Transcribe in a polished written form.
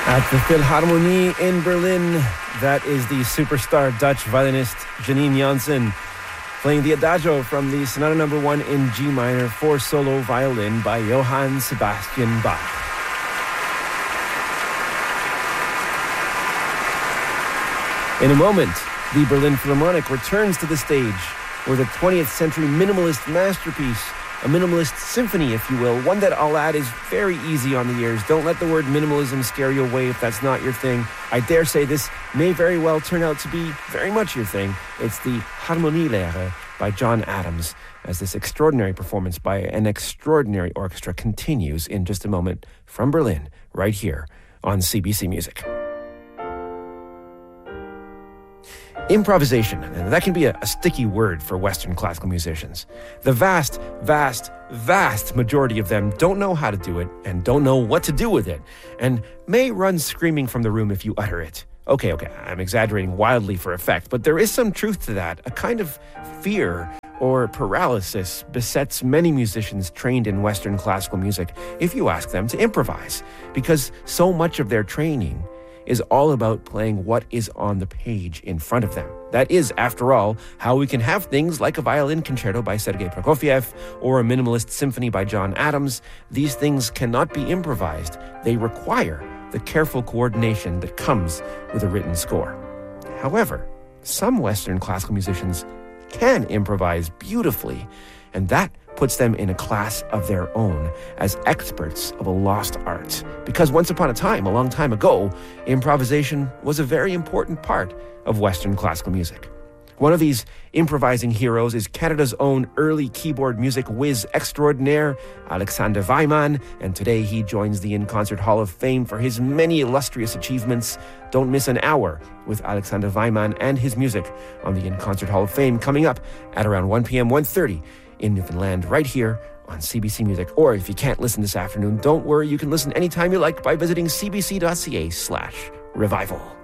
At the Philharmonie in Berlin, that is the superstar Dutch violinist Janine Jansen playing the Adagio from the Sonata No. 1 in G minor for solo violin by Johann Sebastian Bach. In a moment, the Berlin Philharmonic returns to the stage with a 20th century minimalist masterpiece, a minimalist symphony, if you will, one that I'll add is very easy on the ears. Don't let the word minimalism scare you away if that's not your thing. I dare say this may very well turn out to be very much your thing. It's the Harmonielehre by John Adams, as this extraordinary performance by an extraordinary orchestra continues in just a moment from Berlin, right here on CBC Music. Improvisation, and that can be a sticky word for Western classical musicians. The vast, vast, vast majority of them don't know how to do it and don't know what to do with it, and may run screaming from the room if you utter it. Okay, I'm exaggerating wildly for effect, but there is some truth to that. A kind of fear or paralysis besets many musicians trained in Western classical music if you ask them to improvise, because so much of their training is all about playing what is on the page in front of them. That is, after all, how we can have things like a violin concerto by Sergei Prokofiev or a minimalist symphony by John Adams. These things cannot be improvised. They require the careful coordination that comes with a written score. However, some Western classical musicians can improvise beautifully, and that puts them in a class of their own as experts of a lost art. Because once upon a time, a long time ago, improvisation was a very important part of Western classical music. One of these improvising heroes is Canada's own early keyboard music whiz extraordinaire, Alexander Wyman, and today he joins the In Concert Hall of Fame for his many illustrious achievements. Don't miss an hour with Alexander Wyman and his music on the In Concert Hall of Fame coming up at around 1 p.m., 1:30 in Newfoundland, right here on CBC Music. Or if you can't listen this afternoon, don't worry, you can listen anytime you like by visiting cbc.ca/revival.